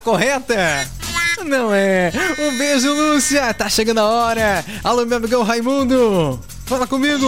correta? Não é. Um beijo, Lúcia. Tá chegando a hora. Alô, meu amigão Raimundo. Fala comigo.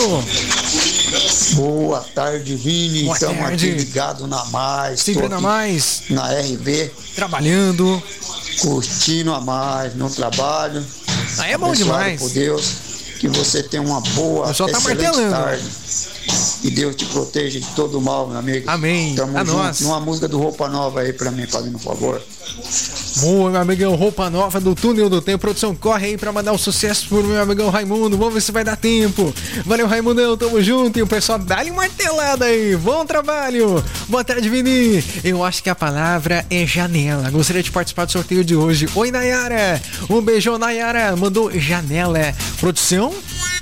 Boa tarde, Vini. Boa Estamos tarde. aqui ligados na Mais. Sempre na Mais. Na RB. Trabalhando. Curtindo a Mais no trabalho. Aí é bom Abençoado demais. por Deus. Que você tenha uma boa, O senhor tá excelente martelando. tarde. E Deus te proteja de todo mal, meu amigo. Amém. Tamo A junto. nós. Uma música do Roupa Nova aí pra mim, fazendo um favor. Boa, meu amigão, Roupa Nova do Túnel do Tempo. Produção, corre aí pra mandar um sucesso pro meu amigão Raimundo. Vamos ver se vai dar tempo. Valeu, Raimundão, tamo junto. E o pessoal, dá-lhe uma martelada aí. Bom trabalho. Boa tarde, Vini. Eu acho que a palavra é janela. Gostaria de participar do sorteio de hoje. Oi, Nayara. Um beijão, Nayara. Mandou janela. Produção?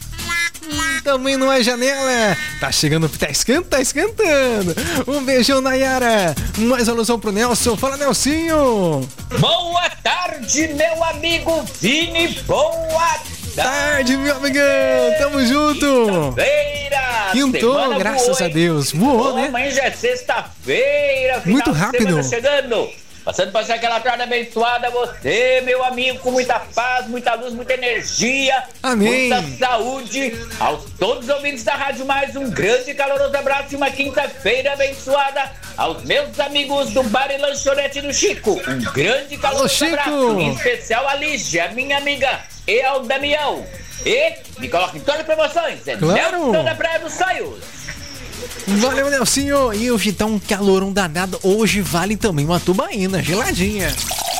Também não é janela. Tá chegando, tá esquentando. Um beijão, Nayara. Mais alusão pro Nelson. Fala, Nelsinho. Boa tarde, meu amigo Vini. Boa Tarde, meu amigão. Tamo junto. Quinta-feira. Quintou, Semana graças voou, a Deus. Voou, né? Amanhã já é sexta-feira. Final Muito de rápido. semana chegando. Passando para aquela tarde abençoada a você, meu amigo, com muita paz, muita luz, muita energia, Amém. muita saúde. Aos todos os ouvintes da Rádio Mais, um grande e caloroso abraço e uma quinta-feira abençoada. Aos meus amigos do Bar e Lanchonete do Chico, um grande e caloroso Chico. abraço. Em especial a Lígia, minha amiga, e ao Damião. E me coloca em todas as promoções. É Claro. Nelson da Praia dos Sonhos. Valeu, Nelsinho. E hoje tá um calorão danado. Hoje vale também uma tubaína geladinha.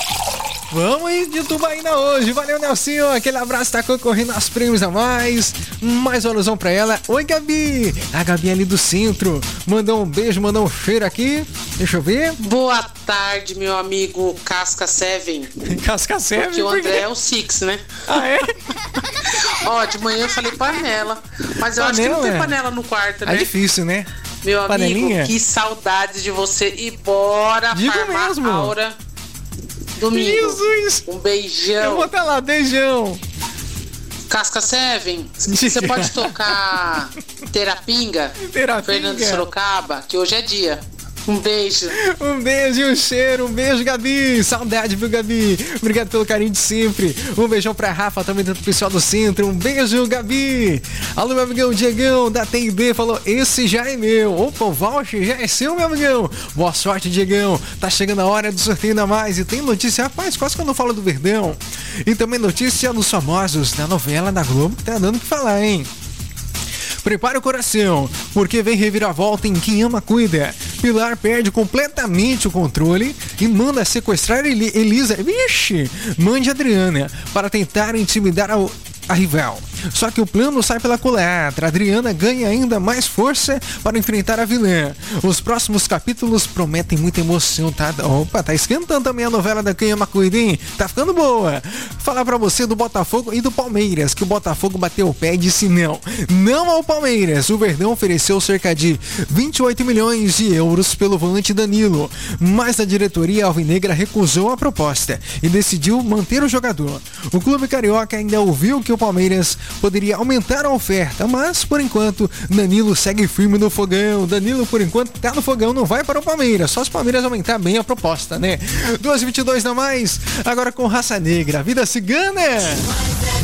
Vamos aí de tubaína hoje. Valeu, Nelsinho. Aquele abraço, tá concorrendo aos prêmios a mais. Mais uma alusão pra ela. Oi, Gabi. A Gabi ali do centro. Mandou um beijo, mandou um cheiro aqui. Deixa eu ver. Boa tarde, meu amigo Casca Seven. Casca serve. Porque o André é o Six, né? Ah, é? Ó, de manhã eu falei panela. Mas eu acho que não Panela? tem panela no quarto, É né? difícil, né? Meu amigo, Panelinha? que saudade de você. E bora Digo farmar mesmo. a aura domingo. Jesus. Um Eu beijão. vou tá lá, beijão. Casca Seven, você pode tocar Terapinga? Terapinga. Fernando Sorocaba, que hoje é dia. Um beijo. Um beijo e um cheiro, um beijo, Gabi. Saudade, viu, Gabi? Obrigado pelo carinho de sempre. Um beijão pra Rafa, também do pessoal do centro. Um beijo, Gabi. Alô, meu amigão Diegão, da TIB, falou: esse já é meu. Opa, o voucher já é seu, meu amigão. Boa sorte, Diegão. Tá chegando a hora do sorteio da Mais. E tem notícia, rapaz, quase que eu não falo do Verdão. E também notícia dos famosos da novela da Globo, que tá dando o que falar, hein? Prepara o coração, porque vem reviravolta em Quem Ama Cuida. Pilar perde completamente o controle e manda sequestrar Elisa. Vixe! Mãe de Adriana, para tentar intimidar a rival. Só que o plano sai pela culatra. Adriana ganha ainda mais força para enfrentar a vilã. Os próximos capítulos prometem muita emoção, tá? Opa, tá esquentando também a novela da Quem Ama Cuida, hein? Tá ficando boa. Falar pra você do Botafogo e do Palmeiras, que o Botafogo bateu o pé e disse não ao Palmeiras. O Verdão ofereceu cerca de 28 milhões de euros pelo volante Danilo, mas a diretoria alvinegra recusou a proposta e decidiu manter o jogador. O clube carioca ainda ouviu que o Palmeiras poderia aumentar a oferta, mas por enquanto Danilo segue firme no fogão. Danilo por enquanto tá no fogão, não vai para o Palmeiras, só se o Palmeiras aumentar bem a proposta, né? 2h22 na Mais, agora com Raça Negra, Vida Cigana.